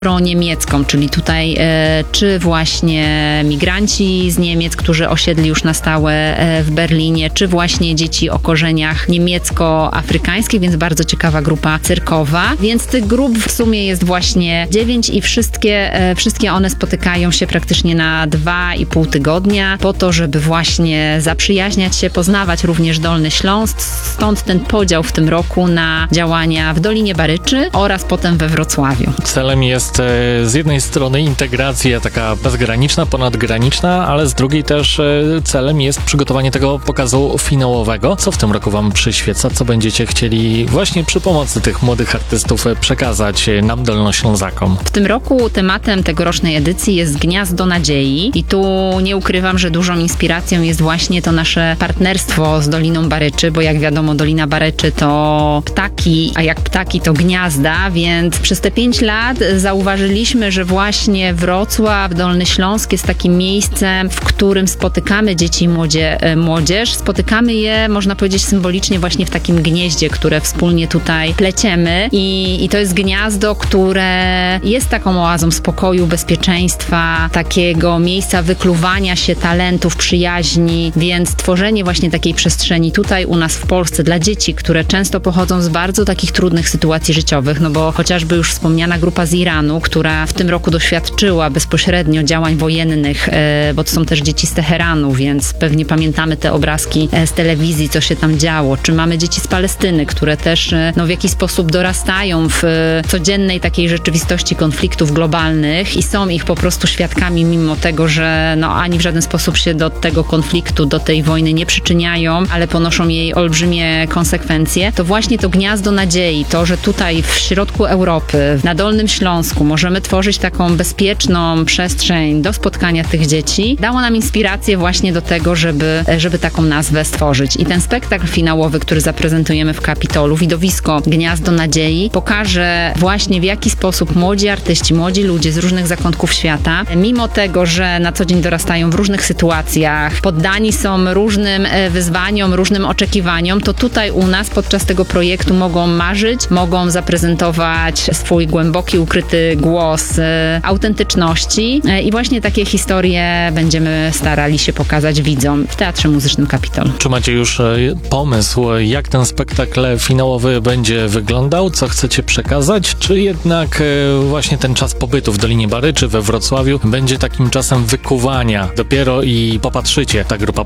proniemiecką, czyli tutaj czy właśnie migranci z Niemiec, którzy osiedli już na stałe w Berlinie, czy właśnie dzieci o korzeniach niemiecko-afrykańskich, więc bardzo ciekawa grupa cyrkowa. Więc tych grup w sumie jest właśnie 9 i wszystkie one spotykają się praktycznie na 2,5 tygodnia po to, żeby właśnie zaprzyjaźniać się, poznawać również Dolny Śląsk. Stąd ten podział w tym roku na działania w Dolinie Baryczy oraz potem we Wrocławiu. Celem jest z jednej strony integracja taka bezgraniczna, ponadgraniczna, ale z drugiej też celem jest przygotowanie tego pokazu finałowego. Co w tym roku wam przyświeca? Co będziecie chcieli właśnie przy pomocy tych młodych artystów przekazać nam, Dolnoślązakom? W tym roku tematem tegorocznej edycji jest Gniazdo Nadziei i tu nie ukrywam, że dużą inspiracją jest właśnie to nasze partnerstwo z Doliną Baryczy, bo jak wiadomo, Dolina Baryczy to ptaki, a jak ptaki to gniazda, więc przez te 5 lat zauważyliśmy, że właśnie Wrocław, Dolny Śląsk jest takim miejscem, w którym spotykamy dzieci i młodzież. Spotykamy je, można powiedzieć, symbolicznie właśnie w takim gnieździe, które wspólnie tutaj pleciemy i to jest gniazdo, które jest taką oazą spokoju, bezpieczeństwa, takiego miejsca wykluwania się talentów, przyjaźni, więc tworzenie właśnie takiej przestrzeni tutaj u nas w Polsce dla dzieci, które często pochodzą z bardzo takich trudnych sytuacji życiowych, no bo chociażby już wspomniana grupa z Iranu, która w tym roku doświadczyła bezpośrednio działań wojennych, bo to są też dzieci z Teheranu, więc pewnie pamiętamy te obrazki z telewizji, co się tam działo. Czy mamy dzieci z Palestyny, które też w jakiś sposób dorastają w codziennej takiej rzeczywistości konfliktów globalnych i są ich po prostu świadkami, mimo tego, że ani w żaden sposób się do tego konfliktu, do tej wojny nie przyczyniają, ale ponoszą jej olbrzymie konsekwencje. To właśnie to Gniazdo Nadziei, to, że tutaj w środku Europy, na Dolnym Śląsku możemy tworzyć taką bezpieczną przestrzeń do spotkania tych dzieci, dało nam inspirację właśnie do tego, żeby taką nazwę stworzyć. I ten spektakl finałowy, który zaprezentujemy w Kapitolu, widowisko Gniazdo Nadziei, pokaże właśnie w jaki sposób młodzi artyści, młodzi ludzie z różnych zakątków świata, mimo tego, że na co dzień dorastają w różnych sytuacjach, poddani są różnym wyzwaniom, różnym oczekiwaniom, to tutaj u nas podczas tego projektu mogą marzyć, mogą zaprezentować swój głęboki, ukryty głos autentyczności i właśnie takie historie będziemy starali się pokazać widzom w Teatrze Muzycznym Kapitol. Czy macie już pomysł, jak ten spektakl finałowy będzie wyglądał? Co chcecie przekazać? Czy jednak właśnie ten czas pobytu w Dolinie Baryczy, we Wrocławiu będzie takim czasem wykuwania? Dopiero i popatrzycie, ta grupa